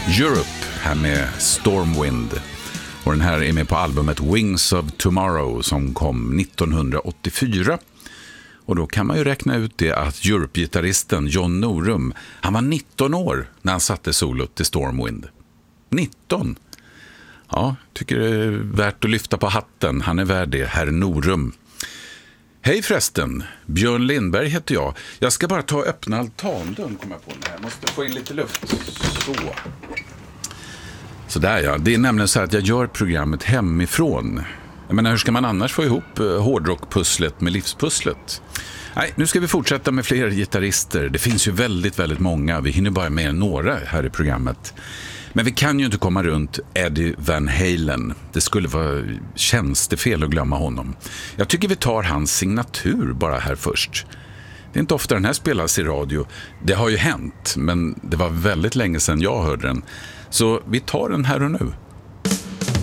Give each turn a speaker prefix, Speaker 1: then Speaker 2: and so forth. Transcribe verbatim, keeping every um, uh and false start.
Speaker 1: Europe här med Stormwind. Och den här är med på albumet Wings of Tomorrow som kom nittonhundraåttiofyra. Och då kan man ju räkna ut det att Europe-gitarristen John Norum, han var nitton år när han satte solot till Stormwind. nitton! Ja, tycker det är värt att lyfta på hatten. Han är värd det, herr Norum. Hej förresten, Björn Lindberg heter jag. Jag ska bara ta och öppna altandörren, kommer jag på den här. Jag måste få in lite luft. Så. Så där ja, det är nämligen så här att jag gör programmet hemifrån. Jag menar, hur ska man annars få ihop hårdrockpusslet med livspusslet? Nej, nu ska vi fortsätta med fler gitarrister. Det finns ju väldigt, väldigt många. Vi hinner bara med några här i programmet. Men vi kan ju inte komma runt Eddie Van Halen. Det skulle vara tjänstefel att glömma honom. Jag tycker vi tar hans signatur bara här först. Det är inte ofta den här spelas i radio. Det har ju hänt, men det var väldigt länge sedan jag hörde den. Så vi tar den här och nu.